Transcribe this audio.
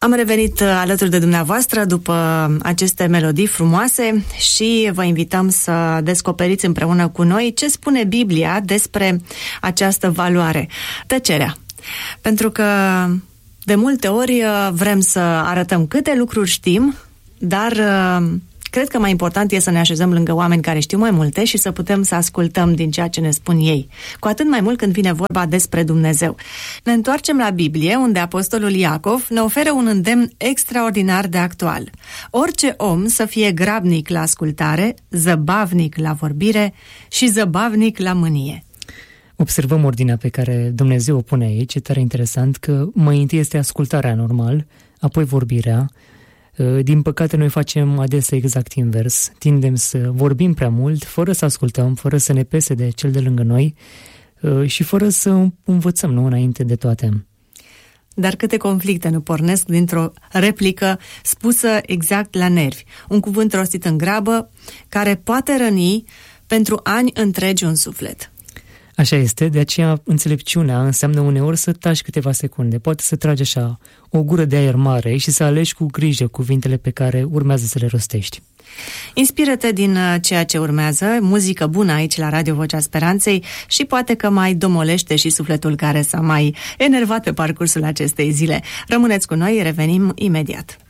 Am revenit alături de dumneavoastră după aceste melodii frumoase și vă invităm să descoperiți împreună cu noi ce spune Biblia despre această valoare, tăcerea. Pentru că de multe ori vrem să arătăm câte lucruri știm, dar cred că mai important e să ne așezăm lângă oameni care știu mai multe și să putem să ascultăm din ceea ce ne spun ei. Cu atât mai mult când vine vorba despre Dumnezeu. Ne întoarcem la Biblie, unde apostolul Iacov ne oferă un îndemn extraordinar de actual. Orice om să fie grabnic la ascultare, zăbavnic la vorbire și zăbavnic la mânie. Observăm ordinea pe care Dumnezeu o pune aici. E tare interesant că mai întâi este ascultarea normal, apoi vorbirea. Din păcate noi facem adesea exact invers. Tindem să vorbim prea mult, fără să ascultăm, fără să ne pese de cel de lângă noi și fără să învățăm, nu, înainte de toate. Dar câte conflicte nu pornesc dintr-o replică spusă exact la nervi. Un cuvânt rostit în grabă care poate răni pentru ani întregi un suflet. Așa este, de aceea înțelepciunea înseamnă uneori să taci câteva secunde, poate să tragi așa o gură de aer mare și să alegi cu grijă cuvintele pe care urmează să le rostești. Inspiră-te din ceea ce urmează, muzică bună aici la Radio Vocea Speranței și poate că mai domolește și sufletul care s-a mai enervat pe parcursul acestei zile. Rămâneți cu noi, revenim imediat.